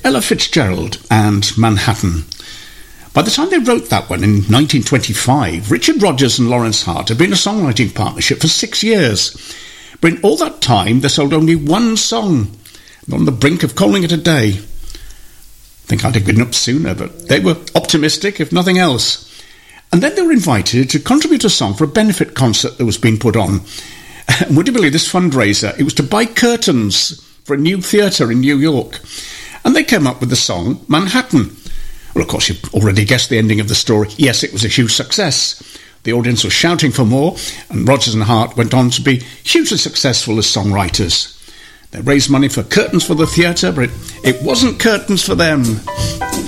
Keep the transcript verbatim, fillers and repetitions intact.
Ella Fitzgerald and Manhattan. By the time they wrote that one in nineteen twenty-five, Richard Rodgers and Lawrence Hart had been a songwriting partnership for six years. But in all that time, they sold only one song, and on the brink of calling it a day. I think I'd have given up sooner, but they were optimistic, if nothing else. And then they were invited to contribute a song for a benefit concert that was being put on. And would you believe this fundraiser? It was to buy curtains for a new theatre in New York. And they came up with the song Manhattan. Well, of course, you've already guessed the ending of the story. Yes, it was a huge success. The audience was shouting for more, and Rodgers and Hart went on to be hugely successful as songwriters. They raised money for curtains for the theatre, but it, it wasn't curtains for them.